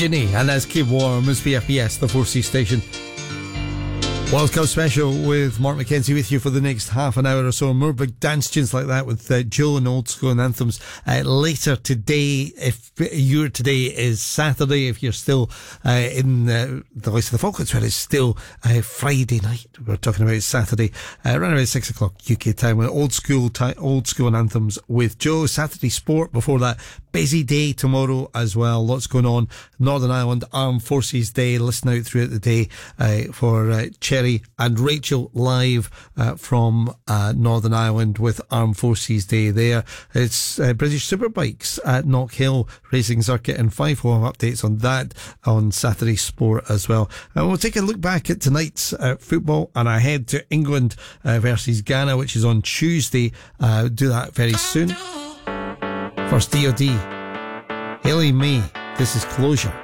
Ginny, and that's Keep Warm as BFBS, the 4C station. World Cup special with Mark McKenzie with you for the next half an hour or so. More big dance tunes like that with Joe and Old School and Anthems later today. If your today is Saturday, if you're still in the Voice of the Falklands, where it's still Friday night, we're talking about Saturday, around about 6 o'clock UK time, with Old School and Anthems with Joe. Saturday Sport before that. Busy day tomorrow as well. Lots going on. Northern Ireland Armed Forces Day. Listen out throughout the day for Cherry and Rachel live from Northern Ireland with Armed Forces Day there. It's British Superbikes at Knockhill Racing Circuit, and 5 home updates on that on Saturday Sport as well. And we'll take a look back at tonight's football and ahead to England versus Ghana, which is on Tuesday. Do that very soon. First, DOD, Haley May, this is Closure.